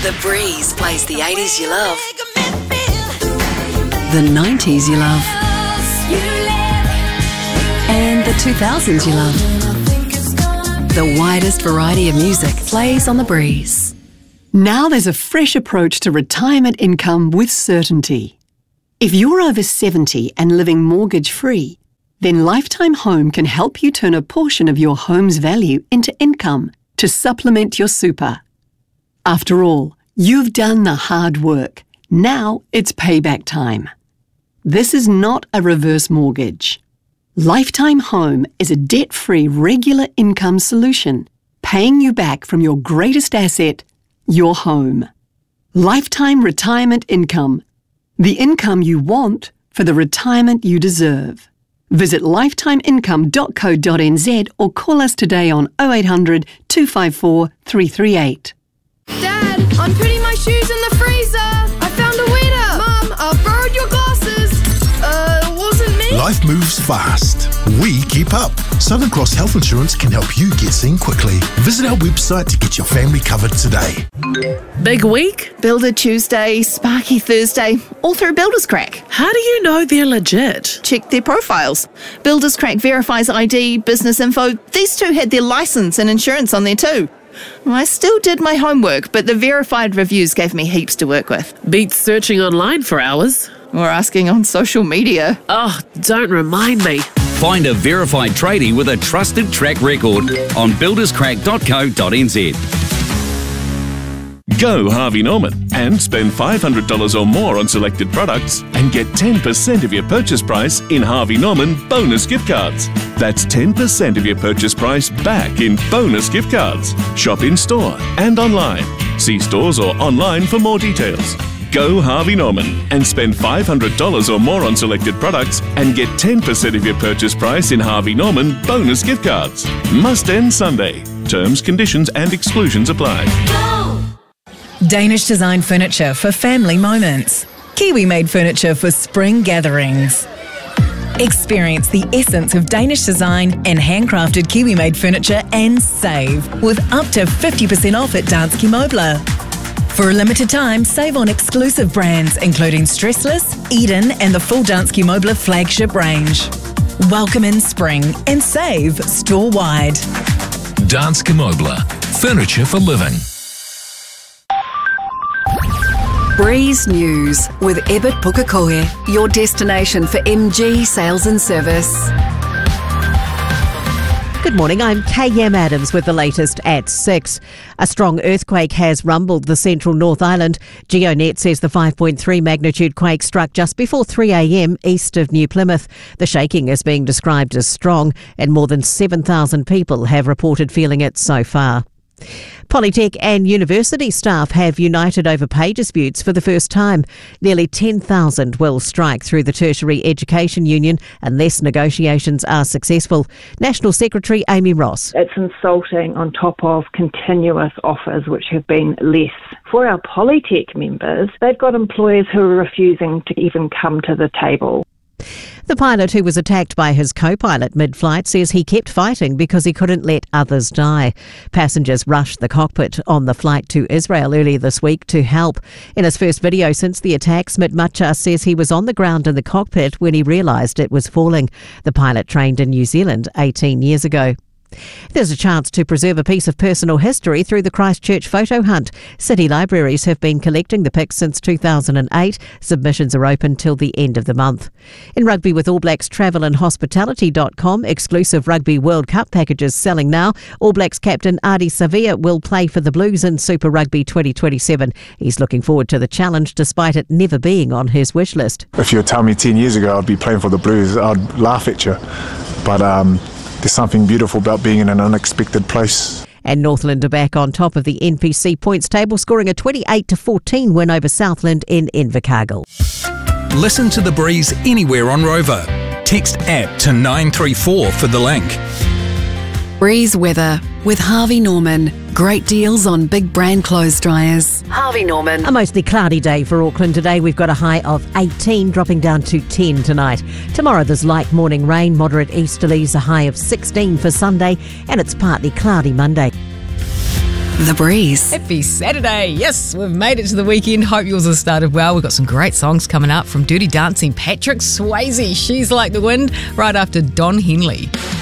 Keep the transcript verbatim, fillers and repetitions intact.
The Breeze plays the eighties you love, the nineties you love, and the two thousands you love. The widest variety of music plays on The Breeze. Now there's a fresh approach to retirement income with certainty. If you're over seventy and living mortgage-free, then Lifetime Home can help you turn a portion of your home's value into income to supplement your super. After all, you've done the hard work. Now it's payback time. This is not a reverse mortgage. Lifetime Home is a debt-free regular income solution, paying you back from your greatest asset, your home. Lifetime retirement income. The income you want for the retirement you deserve. Visit lifetime income dot co dot n z or call us today on oh eight hundred, two five four, three three eight. Dad, I'm putting my shoes in the freezer. I found a winner. Mum, I've borrowed your glasses. Uh, wasn't me. Life moves fast. We keep up. Southern Cross Health Insurance can help you get seen quickly. Visit our website to get your family covered today. Big week? Builder Tuesday, Sparky Thursday, all through Builders Crack. How do you know they're legit? Check their profiles. Builders Crack verifies I D, business info. These two had their licence and insurance on there too. I still did my homework, but the verified reviews gave me heaps to work with. Beats searching online for hours. Or asking on social media. Oh, don't remind me. Find a verified tradie with a trusted track record on builders crack dot co dot n z. Go Harvey Norman and spend five hundred dollars or more on selected products and get ten percent of your purchase price in Harvey Norman bonus gift cards. That's ten percent of your purchase price back in bonus gift cards. Shop in store and online. See stores or online for more details. Go Harvey Norman and spend five hundred dollars or more on selected products and get ten percent of your purchase price in Harvey Norman bonus gift cards. Must end Sunday. Terms, conditions and exclusions apply. Danish design furniture for family moments. Kiwi-made furniture for spring gatherings. Experience the essence of Danish design and handcrafted Kiwi-made furniture and save with up to fifty percent off at Danske Møbler. For a limited time, save on exclusive brands including Stressless, Eden and the full Danske Møbler flagship range. Welcome in spring and save store-wide. Danske Møbler. Furniture for living. Breeze News with Ebert Pukekohe, your destination for M G sales and service. Good morning, I'm K M Adams with the latest at six. A strong earthquake has rumbled the central North Island. GeoNet says the five point three magnitude quake struck just before three a m east of New Plymouth. The shaking is being described as strong and more than seven thousand people have reported feeling it so far. Polytech and university staff have united over pay disputes for the first time. Nearly ten thousand will strike through the Tertiary Education Union unless negotiations are successful. National Secretary Amy Ross. It's insulting on top of continuous offers which have been less. For our Polytech members, they've got employers who are refusing to even come to the table. The pilot who was attacked by his co-pilot mid-flight says he kept fighting because he couldn't let others die. Passengers rushed the cockpit on the flight to Israel earlier this week to help. In his first video since the attack, Smit Matcha says he was on the ground in the cockpit when he realised it was falling. The pilot trained in New Zealand eighteen years ago. There's a chance to preserve a piece of personal history through the Christchurch photo hunt. City libraries have been collecting the pics since two thousand eight. Submissions are open till the end of the month. In rugby with All Blacks, travel and hospitality dot com, exclusive Rugby World Cup packages selling now. All Blacks captain Ardie Savea will play for the Blues in Super Rugby twenty twenty-seven. He's looking forward to the challenge despite it never being on his wish list. If you were telling me ten years ago I'd be playing for the Blues, I'd laugh at you. But um there's something beautiful about being in an unexpected place. And Northland are back on top of the N P C points table, scoring a twenty-eight to fourteen win over Southland in Invercargill. Listen to The Breeze anywhere on Rover. Text app to nine three four for the link. Breeze weather with Harvey Norman. Great deals on big brand clothes dryers. Harvey Norman. A mostly cloudy day for Auckland today. We've got a high of eighteen, dropping down to ten tonight. Tomorrow there's light morning rain, moderate easterlies, a high of sixteen for Sunday, and it's partly cloudy Monday. The Breeze. Happy Saturday. Yes, we've made it to the weekend. Hope yours has started well. We've got some great songs coming up from Dirty Dancing, Patrick Swayze, She's Like the Wind, right after Don Henley.